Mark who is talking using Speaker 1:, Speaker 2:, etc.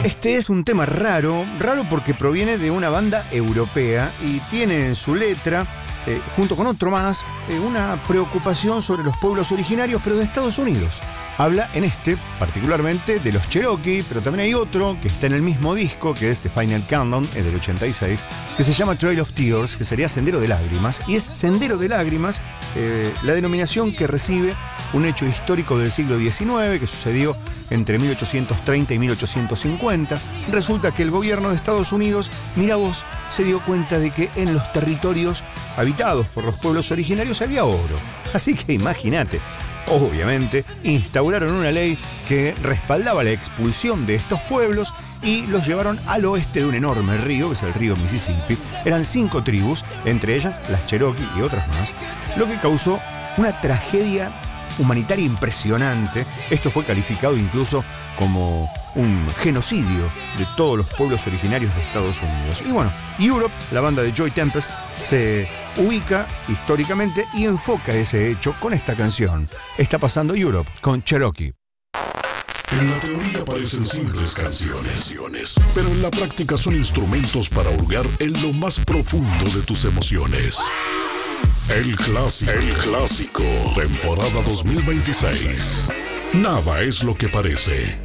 Speaker 1: Este es un tema raro porque proviene de una banda europea y tiene en su letra, junto con otro más, una preocupación sobre los pueblos originarios, pero de Estados Unidos. Habla en este, particularmente, de los Cherokee, pero también hay otro que está en el mismo disco, que es The Final Countdown, es del 86, que se llama Trail of Tears, que sería Sendero de Lágrimas, y es Sendero de Lágrimas la denominación que recibe un hecho histórico del siglo XIX que sucedió entre 1830 y 1850. Resulta que el gobierno de Estados Unidos, mira vos, se dio cuenta de que en los territorios habitados por los pueblos originarios había oro. Así que imagínate, obviamente instauraron una ley que respaldaba la expulsión de estos pueblos y los llevaron al oeste de un enorme río, que es el río Mississippi. Eran 5 tribus, entre ellas las Cherokee y otras más, lo que causó una tragedia humanitaria impresionante. Esto fue calificado incluso como un genocidio de todos los pueblos originarios de Estados Unidos. Y bueno, Europe, la banda de Joy Tempest, se ubica históricamente y enfoca ese hecho con esta canción. Está pasando Europe con Cherokee.
Speaker 2: En la teoría parecen simples canciones, pero en la práctica son instrumentos para hurgar en lo más profundo de tus emociones. El clásico, temporada 2026. Nada es lo que parece.